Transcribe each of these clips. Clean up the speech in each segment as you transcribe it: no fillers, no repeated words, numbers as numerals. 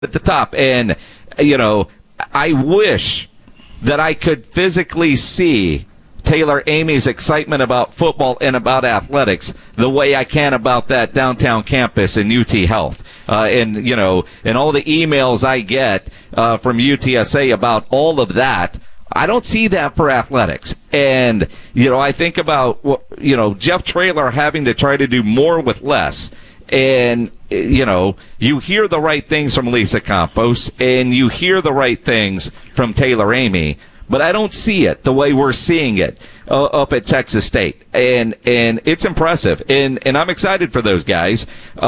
at the top. And, I wish that I could physically see Taylor Amy's excitement about football and about athletics the way I can about that downtown campus and UT Health. And all the emails I get from UTSA about all of that, I don't see that for athletics. And, I think about, Jeff Traylor having to try to do more with less. And, you hear the right things from Lisa Campos and you hear the right things from Taylor Amy, but I don't see it the way we're seeing it up at Texas State. And it's impressive. And I'm excited for those guys.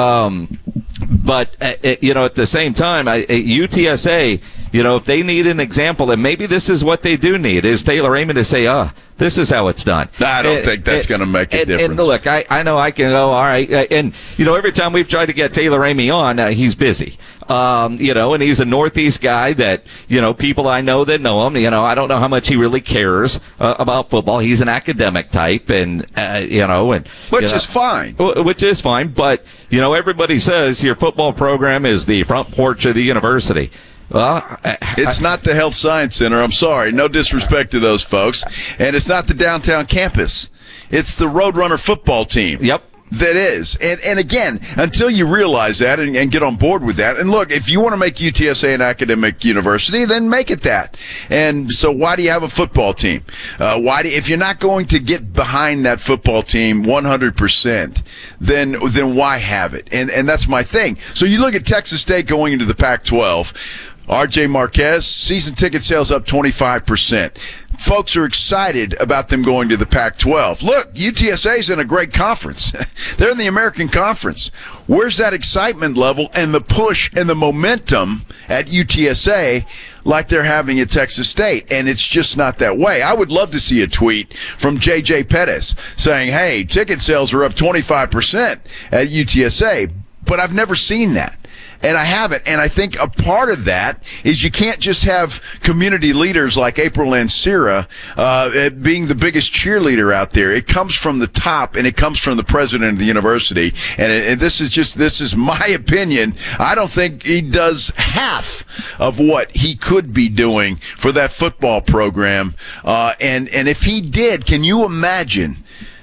But, at the same time, UTSA, if they need an example, and maybe this is what they do need, is Taylor Amy to say, this is how it's done. I don't think that's going to make a difference. And look, I know I can go, all right. And, every time we've tried to get Taylor Amy on, he's busy. And he's a Northeast guy that, people I know that know him, I don't know how much he really cares about football. He's an academic type and, Which is fine. Which is fine. But, everybody says your football program is the front porch of the university. Well, it's not the Health Science Center. I'm sorry. No disrespect to those folks. And it's not the downtown campus. It's the Roadrunner football team. Yep. That is. And again, until you realize that and get on board with that, and look, if you want to make UTSA an academic university, then make it that. And so why do you have a football team? If you're not going to get behind that football team 100%, then why have it? And that's my thing. So you look at Texas State going into the Pac-12. R.J. Marquez, season ticket sales up 25%. Folks are excited about them going to the Pac-12. Look, UTSA's in a great conference. They're in the American Conference. Where's that excitement level and the push and the momentum at UTSA like they're having at Texas State? And it's just not that way. I would love to see a tweet from J.J. Pettis saying, hey, ticket sales are up 25% at UTSA, but I've never seen that. And I haven't. And I think a part of that is you can't just have community leaders like April Lancira being the biggest cheerleader out there. It comes from the top, and it comes from the president of the university. And this is my opinion. I don't think he does half of what he could be doing for that football program. And if he did, can you imagine?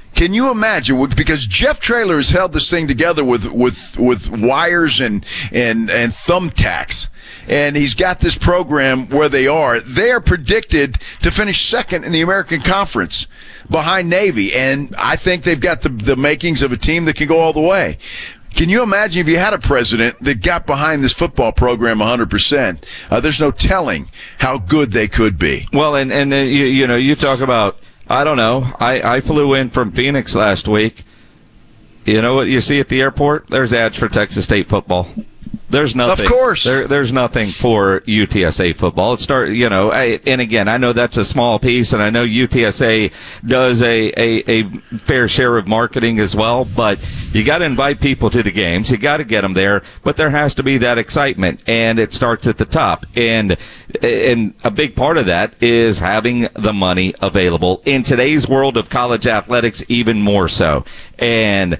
Because Jeff Traylor has held this thing together with wires and thumbtacks, and he's got this program where they are predicted to finish second in the American Conference behind Navy, and I think they've got the makings of a team that can go all the way. Can you imagine if you had a president that got behind this football program 100%? There's no telling how good they could be. Well, and you talk about, I don't know. I flew in from Phoenix last week. You know what you see at the airport? There's ads for Texas State football. There's nothing. Of course. There's nothing for UTSA football. And again, I know that's a small piece, and I know UTSA does a fair share of marketing as well, but you got to invite people to the games. You got to get them there, but there has to be that excitement, and it starts at the top. And a big part of that is having the money available in today's world of college athletics, even more so. And,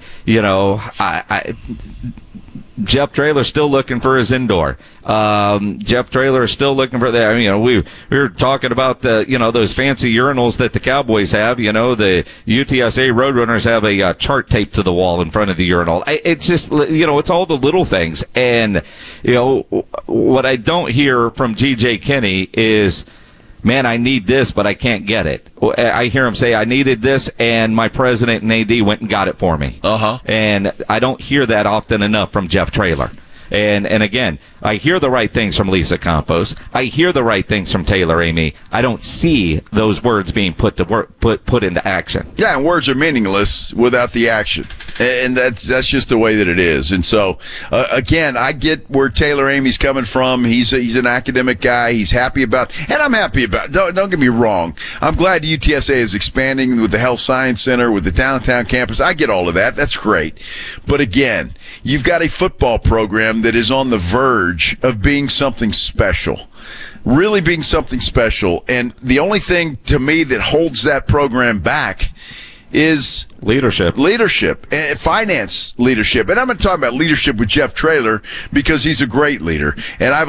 Jeff Traylor's still looking for his indoor. Jeff Traylor is still looking for that. We were talking about those fancy urinals that the Cowboys have. The UTSA Roadrunners have a chart taped to the wall in front of the urinal. It's just, it's all the little things. And, what I don't hear from G.J. Kinney is, man, I need this, but I can't get it. I hear him say, I needed this, and my president and AD went and got it for me. And I don't hear that often enough from Jeff Traylor. And again, I hear the right things from Lisa Campos. I hear the right things from Taylor Amy. I don't see those words being put into action. Yeah, and words are meaningless without the action. And that's just the way that it is. And so, again, I get where Taylor Amy's coming from. He's an academic guy. He's happy about, and I'm happy about. Don't get me wrong. I'm glad UTSA is expanding with the Health Science Center, with the downtown campus. I get all of that. That's great. But again, you've got a football program that is on the verge of being something special. Really being something special. And the only thing to me that holds that program back is leadership, and finance leadership. And I'm going to talk about leadership with Jeff Traylor because he's a great leader. And I've